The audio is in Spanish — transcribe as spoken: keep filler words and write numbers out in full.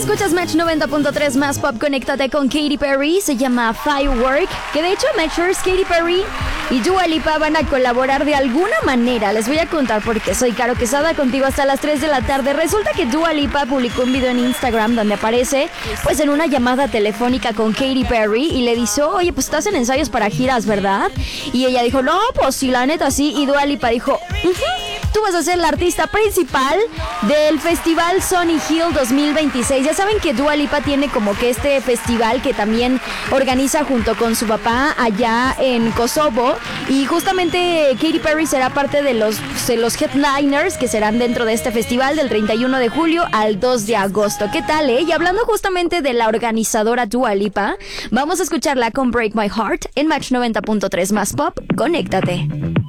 Escuchas Match noventa punto tres más pop, conéctate con Katy Perry, se llama Firework, que de hecho Matchers, Katy Perry y Dua Lipa van a colaborar de alguna manera. Les voy a contar porque soy Caro Quesada, contigo hasta las tres de la tarde. Resulta que Dua Lipa publicó un video en Instagram donde aparece pues en una llamada telefónica con Katy Perry y le dice, oye, pues estás en ensayos para giras, ¿verdad? Y ella dijo, no, pues sí, la neta sí. Y Dua Lipa dijo, uh-huh, tú vas a ser la artista principal del festival Sony Hill dos mil veintiséis. Ya saben que Dua Lipa tiene como que este festival que también organiza junto con su papá allá en Kosovo, y justamente Katy Perry será parte de los, de los headliners que serán dentro de este festival del treinta y uno de julio al dos de agosto. ¿Qué tal, eh? Y hablando justamente de la organizadora Dua Lipa, vamos a escucharla con Break My Heart en Match noventa punto tres más pop. Conéctate.